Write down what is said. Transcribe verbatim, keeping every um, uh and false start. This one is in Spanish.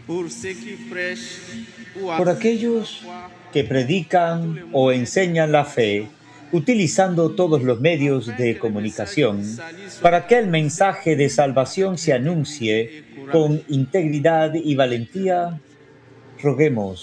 Por aquellos que predican o enseñan la fe, utilizando todos los medios de comunicación, para que el mensaje de salvación se anuncie con integridad y valentía, roguemos